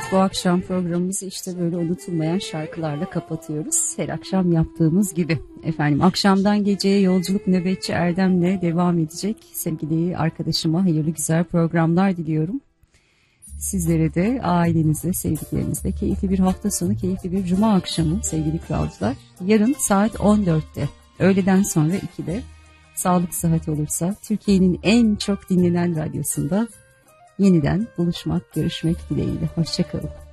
bu akşam programımızı işte böyle unutulmayan şarkılarla kapatıyoruz. Her akşam yaptığımız gibi. Efendim akşamdan geceye yolculuk nöbetçi Erdem'le devam edecek. Sevgili arkadaşıma hayırlı güzel programlar diliyorum. Sizlere de ailenize, sevdiklerinizle keyifli bir hafta sonu, keyifli bir cuma akşamı sevgili kralcılar. Yarın saat 14'te, öğleden sonra 2'de sağlık sıhhat olursa Türkiye'nin en çok dinlenen radyosunda yeniden buluşmak, görüşmek dileğiyle. Hoşça kalın.